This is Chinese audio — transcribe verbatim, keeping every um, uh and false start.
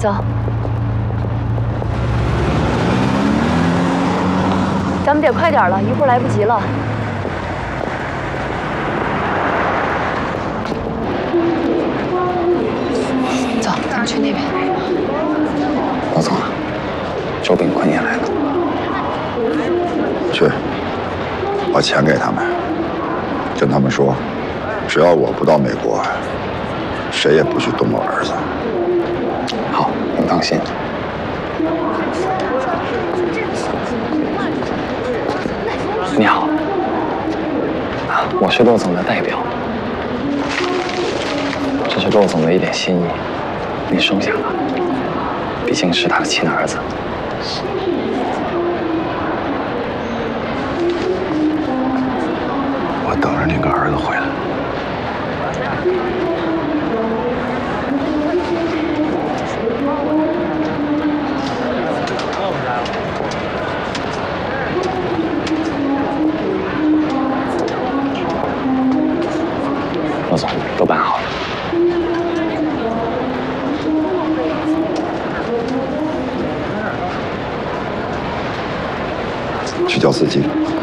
走，咱们得快点了，一会儿来不及了。走，咱们去那边。 老总，周炳坤也来了。 去，把钱给他们，跟他们说，只要我不到美国，谁也不许动我儿子。 好，您放心。你好，啊，我是骆总的代表，这是骆总的一点心意，您收下吧，毕竟是他的亲儿子。 我等着你个儿子回来。 骆总，都办好了。 去叫司机。